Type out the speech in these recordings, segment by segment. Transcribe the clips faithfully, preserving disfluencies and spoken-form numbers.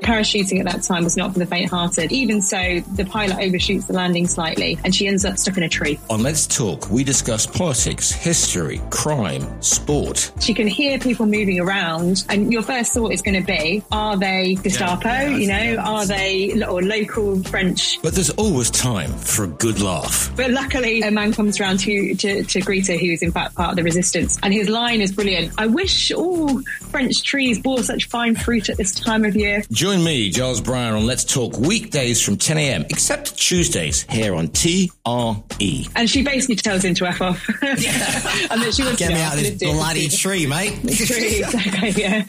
parachuting at that time was not for the faint-hearted. Even so, the pilot overshoots the landing slightly and she ends up stuck in a tree. On Let's Talk, we discuss politics, history, crime, sport. She can hear people moving around and your first thought is going to be, are they Gestapo, yeah, yeah, you know, yeah, are they or local French? But there's always time for a good laugh. But luckily, a man comes around to, to, to greet her, who's in fact part of the resistance. And his line is brilliant. I wish all French trees bore such fine fruit at this time of year. Join me, Giles Brown, on Let's Talk weekdays from ten a.m, except Tuesdays, here on T R E. And she basically tells him to F off. Yeah. And that she wants Get to me out of this bloody tree, mate. Tree, exactly, yeah.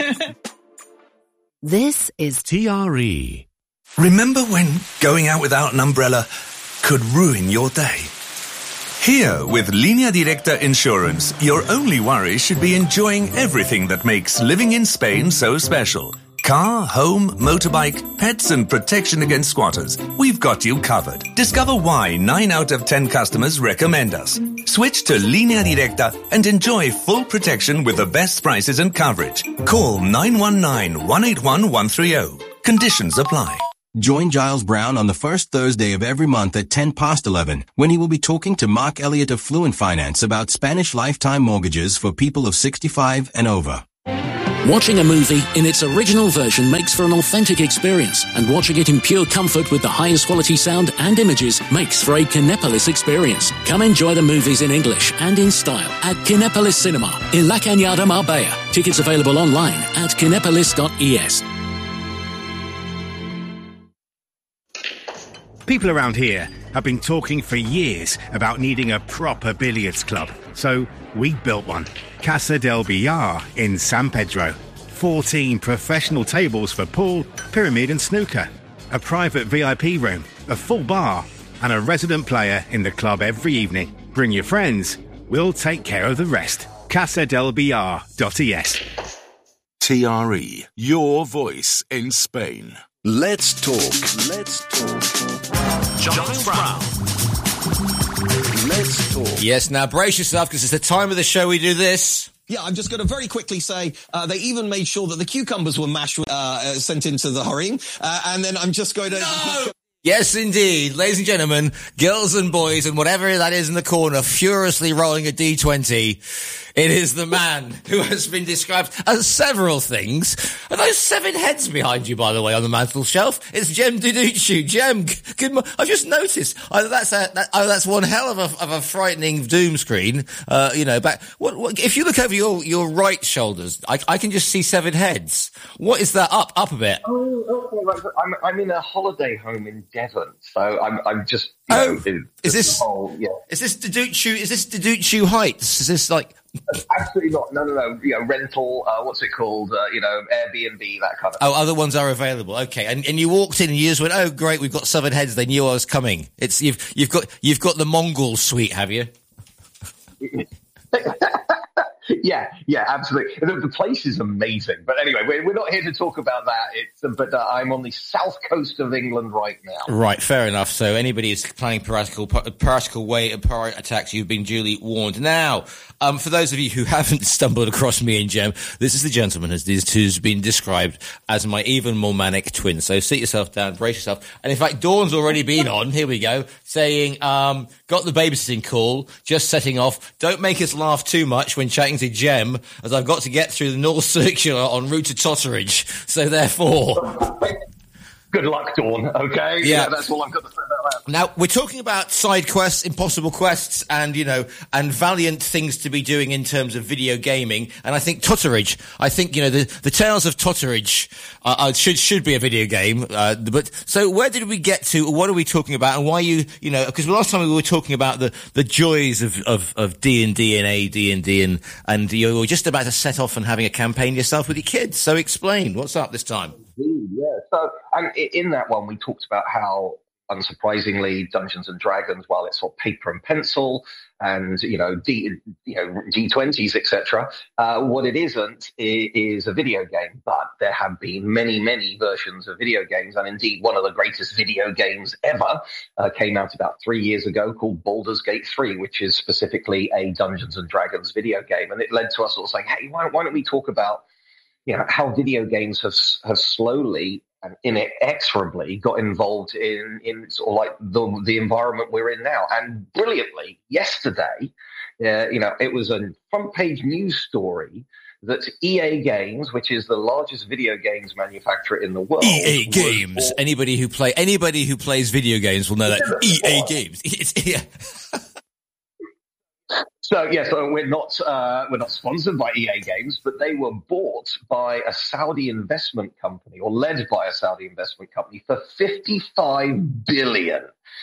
This is T R E. Remember when going out without an umbrella could ruin your day? Here, with Línea Directa Insurance, your only worry should be enjoying everything that makes living in Spain so special. Car, home, motorbike, pets and protection against squatters. We've got you covered. Discover why nine out of ten customers recommend us. Switch to Línea Directa and enjoy full protection with the best prices and coverage. Call nine one nine, one eight one, one three zero. Conditions apply. Join Giles Brown on the first Thursday of every month at ten past eleven, when he will be talking to Mark Elliott of Fluent Finance about Spanish lifetime mortgages for people of sixty-five and over. Watching a movie in its original version makes for an authentic experience, and watching it in pure comfort with the highest quality sound and images makes for a Kinepolis experience. Come enjoy the movies in English and in style at Kinepolis Cinema in La Cañada, Marbella. Tickets available online at kinepolis dot e s. People around here have been talking for years about needing a proper billiards club. So we built one. Casa del Billar in San Pedro. fourteen professional tables for pool, pyramid and snooker. A private V I P room, a full bar and a resident player in the club every evening. Bring your friends. We'll take care of the rest. casa del billar dot e s. T R E, your voice in Spain. Let's talk. Let's talk. Giles Brown. Let's talk. Yes, now brace yourself because it's the time of the show we do this. Yeah, I'm just going to very quickly say uh, they even made sure that the cucumbers were mashed, uh, sent into the harem, uh, and then I'm just going to... No! Yes, indeed. Ladies and gentlemen, girls and boys, and whatever that is in the corner, furiously rolling a D twenty. It is the man who has been described as several things. Are those seven heads behind you, by the way, on the mantel shelf? It's Jem Duducu. Jem, good mo- I've just noticed. Oh, that's a, that, oh, that's one hell of a, of a frightening doom screen. Uh, you know, back, what, what, if you look over your, your right shoulders, I, I can just see seven heads. What is that? Up, up a bit. Oh, okay. I'm, I'm in a holiday home in Devon, so I'm, I'm just, you oh, know, in, is this, whole, yeah. is this Duducu, is this Duducu Heights? Is this like, absolutely not. No, no, no. You know, rental. Uh, what's it called? Uh, you know, Airbnb, that kind of. Oh, other ones are available. Okay, and and you walked in and you just went, "Oh, great, we've got seven heads." They knew I was coming. It's you've you've got you've got the Mongol suite, have you? Yeah, yeah, absolutely. The, the place is amazing. But anyway, we're, we're not here to talk about that. It's, but uh, I'm on the south coast of England right now. Right, fair enough. So anybody who's planning piratical, piratical way of pirate attacks, you've been duly warned. Now, um, for those of you who haven't stumbled across me and Jem, this is the gentleman who's, who's been described as my even more manic twin. So sit yourself down, brace yourself. And in fact, Dawn's already been on, here we go, saying, um, got the babysitting call, just setting off. Don't make us laugh too much when chatting to Jem, as I've got to get through the North Circular en route to Totteridge. So therefore... Good luck, Dawn, okay? Yeah. yeah, that's all I've got to say about that. Now, we're talking about side quests, impossible quests, and, you know, and valiant things to be doing in terms of video gaming. And I think Totteridge, I think, you know, the, the Tales of Totteridge uh, uh, should should be a video game. Uh, but so where did we get to? What are we talking about? And why you, you know, because last time we were talking about the, the joys of, of, of D and D and A D and D, and, and you were just about to set off and having a campaign yourself with your kids. So explain, what's up this time? Yeah, so um, in that one, we talked about how, unsurprisingly, Dungeons and Dragons, while it's sort of paper and pencil and, you know, D, you know, D twenties, et cetera, uh, what it isn't is, is a video game. But there have been many, many versions of video games. And indeed, one of the greatest video games ever uh, came out about three years ago called Baldur's Gate three, which is specifically a Dungeons and Dragons video game. And it led to us sort of saying, hey, why, why don't we talk about, you know, how video games have have slowly and inexorably got involved in, in sort of like the, the environment we're in now. And brilliantly, yesterday, uh, you know, it was a front page news story that E A Games, which is the largest video games manufacturer in the world. E A Games. Bought... Anybody who play anybody who plays video games will know that. E A Games. It's, yeah. So yeah, so we're not uh, we're not sponsored by E A Games, but they were bought by a Saudi investment company, or led by a Saudi investment company, for fifty-five billion.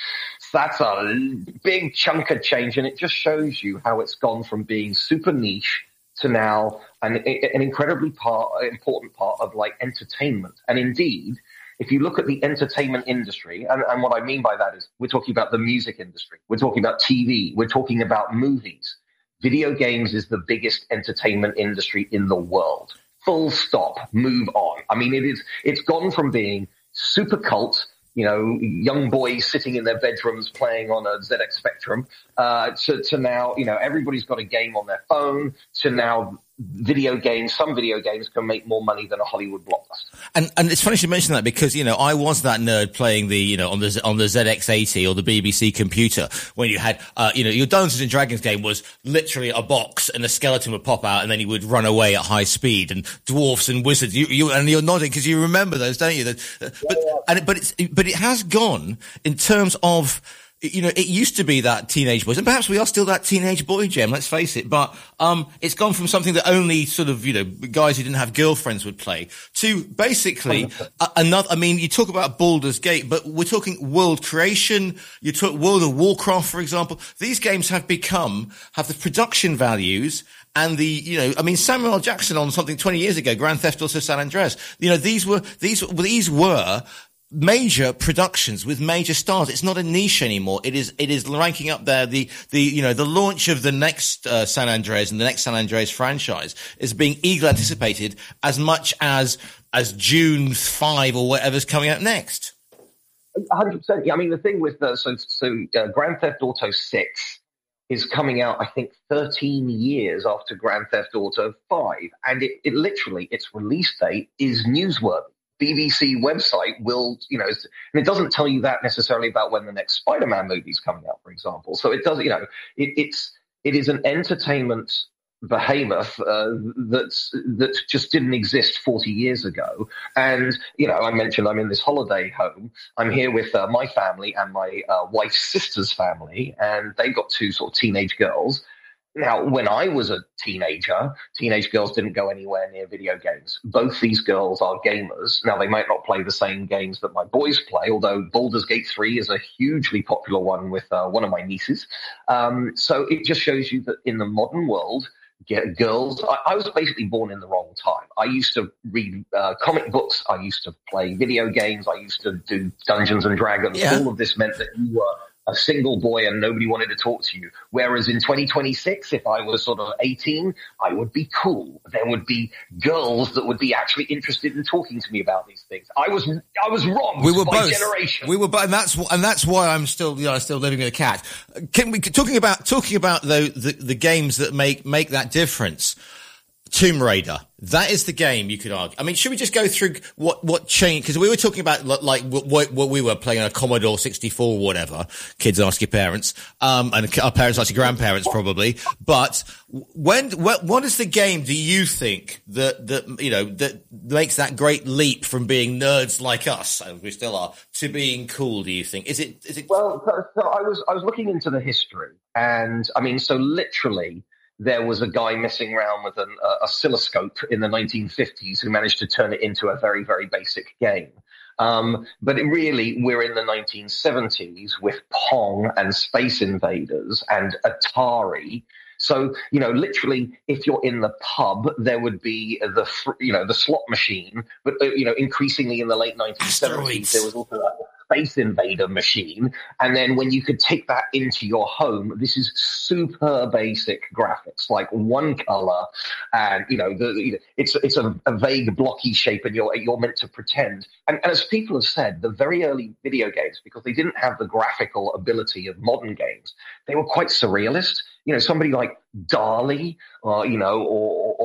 So that's a big chunk of change, and it just shows you how it's gone from being super niche to now an, an incredibly part, important part of like entertainment. And indeed, if you look at the entertainment industry, and, and what I mean by that is we're talking about the music industry, we're talking about T V, we're talking about movies. Video games is the biggest entertainment industry in the world. Full stop. Move on. I mean, it is, it's gone from being super cult, you know, young boys sitting in their bedrooms playing on a Z X Spectrum, uh, to, to now, you know, everybody's got a game on their phone, to now video games. Some video games can make more money than a Hollywood blockbuster. And and it's funny you mention that, because, you know, I was that nerd playing the, you know, on the on the Z X eighty or the B B C computer, when you had, uh, you know, your Dungeons and Dragons game was literally a box and a skeleton would pop out and then he would run away at high speed, and dwarfs and wizards. You, you and you're nodding because you remember those, don't you? That, uh, but and but it's but it has gone in terms of, you know, it used to be that teenage boys, and perhaps we are still that teenage boy, Jem, let's face it, but um it's gone from something that only sort of, you know, guys who didn't have girlfriends would play, to basically a, another, I mean, you talk about Baldur's Gate, but we're talking world creation, you talk World of Warcraft, for example. These games have become, have the production values and the, you know, I mean, Samuel L. Jackson on something twenty years ago, Grand Theft Auto San Andreas, you know, these were, these, these were major productions with major stars. It's not a niche anymore. It is, it is ranking up there. The, the, you know, the launch of the next uh, San Andreas and the next San Andreas franchise is being eagerly anticipated as much as, as June five or whatever's coming out next. one hundred percent. Yeah, I mean, the thing with the, so, so uh, Grand Theft Auto six is coming out, I think, thirteen years after Grand Theft Auto five. And it, it literally, its release date is newsworthy. B B C website will, you know, and it doesn't tell you that necessarily about when the next Spider-Man movie is coming out, for example. So it does, you know, it, it's, it is an entertainment behemoth uh, that's, that just didn't exist forty years ago. And, you know, I mentioned I'm in this holiday home. I'm here with uh, my family and my uh, wife's sister's family, and they've got two sort of teenage girls. Now, when I was a teenager, teenage girls didn't go anywhere near video games. Both these girls are gamers. Now, they might not play the same games that my boys play, although Baldur's Gate three is a hugely popular one with uh, one of my nieces. Um, so it just shows you that in the modern world, get girls, I, I was basically born in the wrong time. I used to read uh, comic books. I used to play video games. I used to do Dungeons and Dragons. Yeah. All of this meant that you were a single boy and nobody wanted to talk to you. Whereas in twenty twenty-six, if I was sort of eighteen, I would be cool. There would be girls that would be actually interested in talking to me about these things. I was, I was wrong. We were by both. Generation. We were both, and that's and that's why I'm still, you know, still living with a cat. Can we talking about talking about the the, the games that make make that difference? Tomb Raider. That is the game, you could argue. I mean, should we just go through what, what changed? Because we were talking about, like, what, what we were playing on a Commodore sixty-four or whatever. Kids ask your parents. Um, and our parents ask your grandparents probably. But when, what, what is the game, do you think, that, that, you know, that makes that great leap from being nerds like us, and we still are, to being cool, do you think? Is it, is it? Well, so I was, I was looking into the history, and I mean, so literally, there was a guy messing around with an uh, oscilloscope in the nineteen fifties who managed to turn it into a very, very basic game. Um, but it really, we're in the nineteen seventies with Pong and Space Invaders and Atari. So, you know, literally, if you're in the pub, there would be the, you know, the slot machine. But, uh, you know, increasingly in the late nineteen seventies, there was also a Space Invader machine. And then when you could take that into your home, this is super basic graphics, like one color. And, you know, the, you know it's it's a, a vague blocky shape, and you're, you're meant to pretend. And, and as people have said, the very early video games, because they didn't have the graphical ability of modern games, they were quite surrealist. You know, somebody like Dali, or, you know, or, or,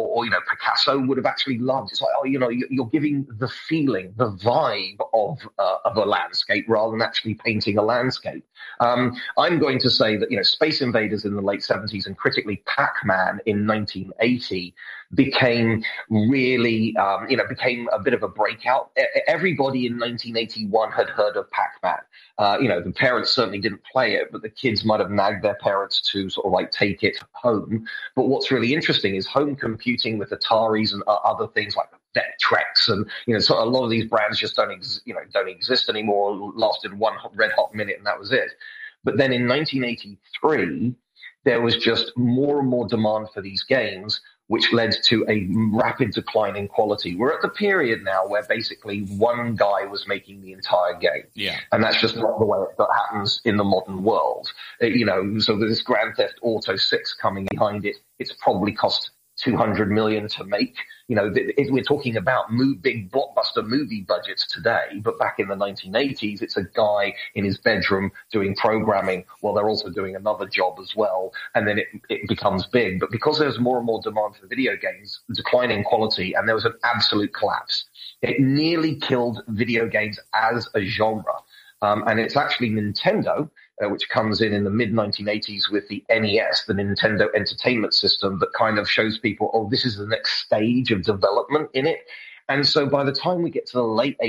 or, you know, Picasso would have actually loved. It's like, oh, you know, you're giving the feeling, the vibe of uh, of a landscape rather than actually painting a landscape. Um, I'm going to say that, you know, Space Invaders in the late seventies and critically Pac-Man in nineteen eighty became really, um, you know, became a bit of a breakout. Everybody in nineteen eighty-one had heard of Pac-Man. Uh, you know, the parents certainly didn't play it, but the kids might have nagged their parents to sort of like take it home. But what's really interesting is home computing with Ataris and uh, other things like Vectrex, and you know, so a lot of these brands just don't, ex- you know, don't exist anymore. Lasted one red hot minute, and that was it. But then in nineteen eighty-three, there was just more and more demand for these games, which led to a rapid decline in quality. We're at the period now where basically one guy was making the entire game. Yeah. And that's just not the way it happens in the modern world. Uh, you know, so this Grand Theft Auto six coming behind it, it's probably cost two hundred million dollars to make. You know, th- th- we're talking about move, big blockbuster movie budgets today, but back in the nineteen eighties, it's a guy in his bedroom doing programming while they're also doing another job as well, and then it, it becomes big. But because there's more and more demand for video games, declining quality, and there was an absolute collapse, it nearly killed video games as a genre. Um, and it's actually Nintendo, uh, which comes in in the mid nineteen eighties with the N E S, the Nintendo Entertainment System, that kind of shows people, oh, this is the next stage of development in it. And so by the time we get to the late